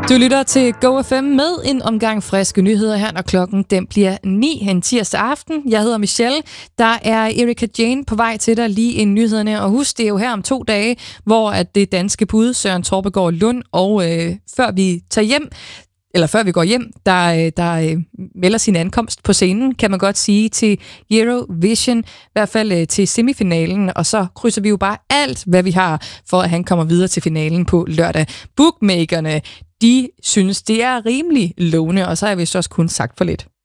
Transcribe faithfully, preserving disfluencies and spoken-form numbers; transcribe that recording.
Du lytter til Go F M med en omgang friske nyheder her, når klokken den bliver ni en tirsdag aften. Jeg hedder Michelle. Der er Erika Jane på vej til dig lige inden nyhederne. Og husk, det er jo her om to dage, hvor at det danske bud, Søren Torpegaard Lund, og øh, før vi tager hjem, eller før vi går hjem, der, der øh, melder sin ankomst på scenen, kan man godt sige, til Eurovision, i hvert fald øh, til semifinalen, og så krydser vi jo bare alt, hvad vi har, for at han kommer videre til finalen på lørdag. Bookmakerne, de synes, det er rimelig lovende, og så har vi så også kun sagt for lidt.